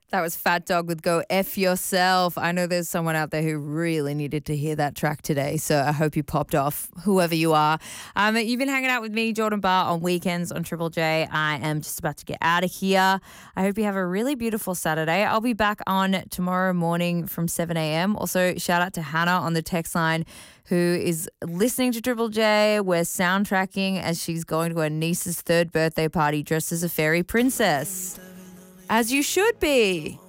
That was Fat Dog with Go F Yourself. I know there's someone out there who really needed to hear that track today, so I hope you popped off, whoever you are. You've been hanging out with me, Jordan Barr, on weekends on Triple J. I am just about to get out of here. I hope you have a really beautiful Saturday. I'll be back on tomorrow morning from 7 a.m. Also, shout out to Hannah on the text line who is listening to Triple J. We're soundtracking as she's going to her niece's third birthday party dressed as a fairy princess. As you should be.